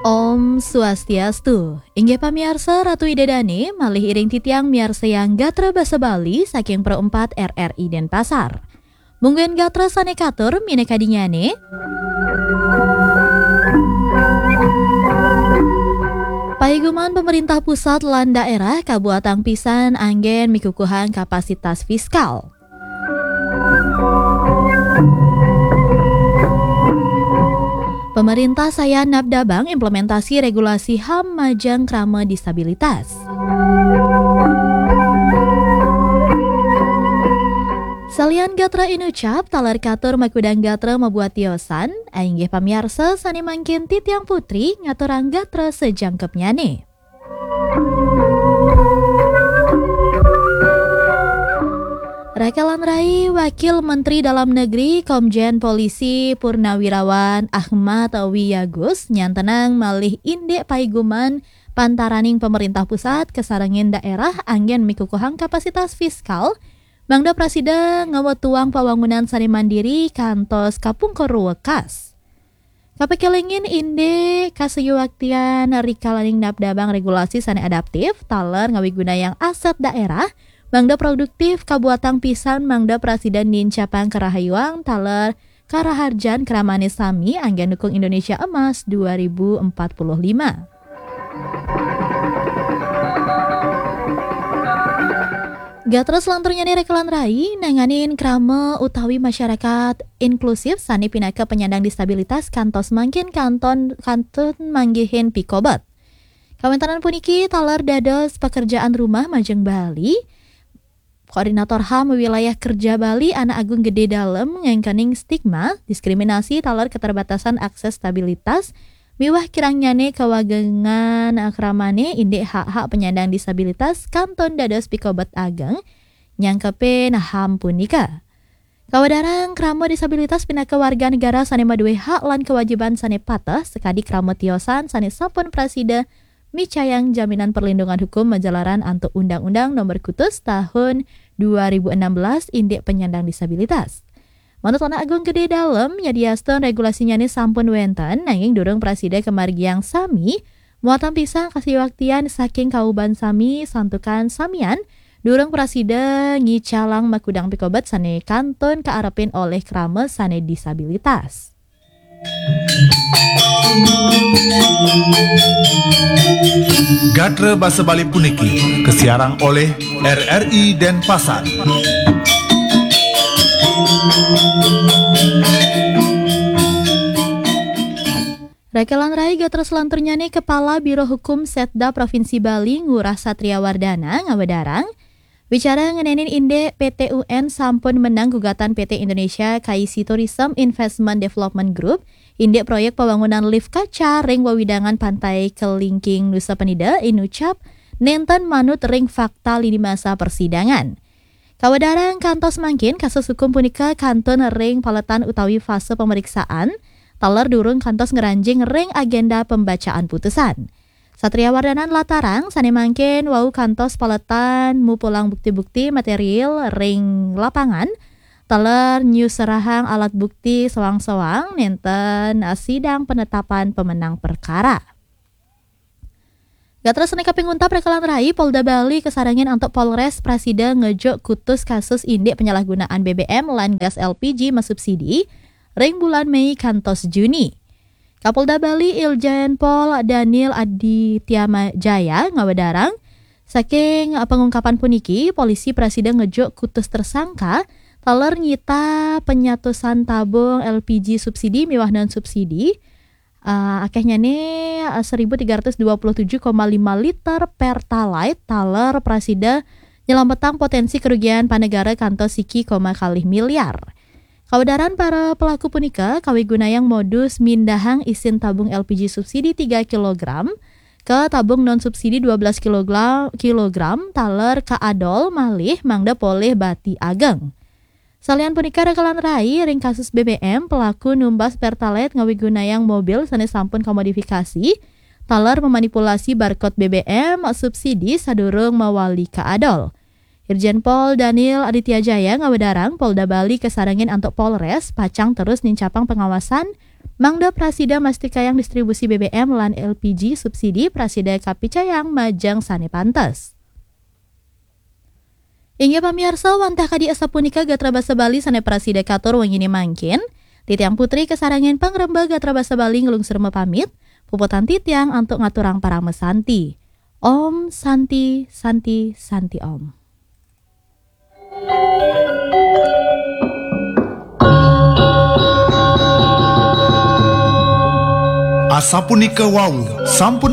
Om Swastiastu. Inggih pamiarsa Ratu Idedani malih iring titiang miarsa yang gatra basa Bali saking Pro 4 RRI Denpasar. Mungkin gatra sanekatur mineka dinyane. Paiguman pemerintah pusat lan daerah kabuatan pisan anggen mikukuhan kapasitas fiskal. Pemerintah saya nabdabang implementasi regulasi HAM majang krama disabilitas. Salian gatra inucap talar katur makudang gatra membuat tiosan, ainggih pamiarsa sani mangkin titiang putri ngaturang gatra sejangkepnya nih. Rekalan Rai, Wakil Menteri Dalam Negeri Komjen Polisi Purnawirawan Ahmad Wiyagus nyantenang malih indek paiguman pantaraning pemerintah pusat kesarangin daerah anggen mikukuhang kapasitas fiskal Bangda Presida ngawetuang pawangunan sani mandiri kantos Kapung Koruwekas. Kapekelingin inde kaseyuaktian rikalaning nabdabang regulasi sani adaptif taler ngawiguna yang aset daerah Mangda produktif kabuatan pisan Mangda Presiden nincapang kerahayuang taler karaharjan keramane sami anggen dukung Indonesia Emas 2045. Gatra selanturnya nih rekalan rai nanganin krama utawi masyarakat inklusif sani pinaka penyandang disabilitas kantos mangkin kantun manggihin pikobat. Kawentanan puniki taler dados pekerjaan rumah Majeng Bali. Koordinator HAM wilayah kerja Bali Anak Agung Gede Dalem ngengkening stigma, diskriminasi talar keterbatasan akses stabilitas, miwah kirangnyane kawagengan akramane indek hak-hak penyandang disabilitas kanton dados pikobat ageng nyangkepe HAM punika. Kawadarang kramo disabilitas pinaka warga negara sane maduwe hak lan kewajiban sane patah sekadi kramo tiosan sane sampun prasida micayang jaminan perlindungan hukum majalaran antuk Undang-Undang Nomor Kutus tahun 2016 indek penyandang disabilitas. Manut Anak Agung Gede Dalem nyadiaston regulasinya ini sampun wenten nanging durung prasida kemargiang sami muatan pisang kasih waktian saking kauban sami santukan samian durung prasida ngicalang makudang pikobat sane kanton kaarepin oleh krama sane disabilitas. Gatra Basa Bali puniki kesiarang oleh RRI Denpasar. Rekalan Rai gatra selanturnya nih Kepala Biro Hukum Setda Provinsi Bali Ngurah Satria Wardana ngawedarang bicara ngenenin inde PT UN sampun menang gugatan PT Indonesia KIC Tourism Investment Development Group indek proyek pembangunan lift kaca ring wawidangan pantai Kelingking Nusa Penida inucap nenten manut ring fakta lini masa persidangan. Kawadarang kantos mangkin kasus hukum punika kanton ring paletan utawi fase pemeriksaan taler durung kantos ngeranjing ring agenda pembacaan putusan. Satria Wardanan latarang sane mangkin wau kantos paletan mupulang bukti-bukti material ring lapangan taler new serahang alat bukti sewang-sewang nenten sidang penetapan pemenang perkara. Gatra seneka penguntap rekalan rai Polda Bali kesarangin untuk Polres Presida ngejok kutus kasus indek penyalahgunaan BBM lan gas LPG mesubsidi ring bulan Mei kantos Juni. Kapolda Bali Iljen Pol Daniel Aditya Jaya ngawedarang saking pengungkapan puniki polisi Presida ngejok kutus tersangka taler nyita penyatusan tabung LPG subsidi miwah non subsidi akehnya nih 1.327,5 liter pertalite taler Presida nyelametang potensi kerugian panegara kantos siki kalih miliar. Kawedaran para pelaku punika kawigunayang modus mindahang isin tabung LPG subsidi 3 kg ke tabung non subsidi 12 kg taler kaadol malih mangda poleh bati ageng. Salian punika rekalan rai ring kasus BBM pelaku numbas pertalite ngawigunayang mobil sanes sampun komodifikasi taler memanipulasi barcode BBM subsidi sadurung mawali kaadol. Irjen Pol Daniel Aditya Jaya ngawedarang Polda Bali kesarangin antuk Polres pacang terus nincapang pengawasan Mangda Prasida mastikayang distribusi BBM lan LPG subsidi Prasida kapicayang majang sane pantes. Inggih pamirsa wantah kadi asa punika Gatra Basa Bali sane Prasida katur wengini mangkin. Titiang Putri kesarangan pangrembag Gatra Basa Bali ngelungsur pamit. Puputan titiang untuk ngaturang parang mesanti. Om Santi Santi Santi Om. Asa punika wau sampun